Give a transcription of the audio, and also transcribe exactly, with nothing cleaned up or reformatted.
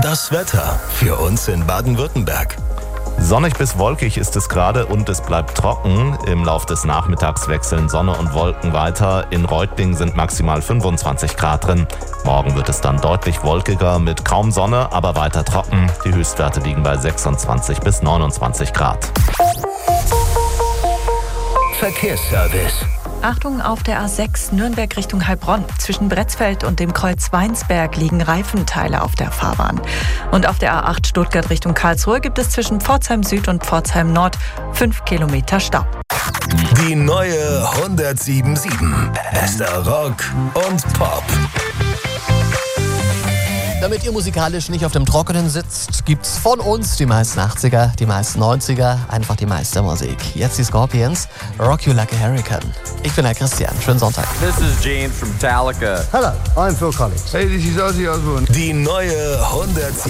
Das Wetter für uns in Baden-Württemberg. Sonnig bis wolkig ist es gerade und es bleibt trocken. Im Lauf des Nachmittags wechseln Sonne und Wolken weiter. In Reutlingen sind maximal fünfundzwanzig Grad drin. Morgen wird es dann deutlich wolkiger mit kaum Sonne, aber weiter trocken. Die Höchstwerte liegen bei sechsundzwanzig bis neunundzwanzig Grad. Verkehrsservice. Achtung, auf der A sechs Nürnberg Richtung Heilbronn. Zwischen Bretzfeld und dem Kreuz Weinsberg liegen Reifenteile auf der Fahrbahn. Und auf der A acht Stuttgart Richtung Karlsruhe gibt es zwischen Pforzheim Süd und Pforzheim Nord fünf Kilometer Stau. Die neue hundertsieben Komma sieben. Bester Rock und Pop. Damit ihr musikalisch nicht auf dem Trockenen sitzt, gibt's von uns die meisten achtziger, die meisten neunziger, einfach die meiste Musik. Jetzt die Scorpions, Rock You Like a Hurricane. Ich bin der Christian, schönen Sonntag. This is Gene from Metallica. Hello, I'm Phil Collins. Hey, this is Ozzy Osbourne. Die neue hundertsieben.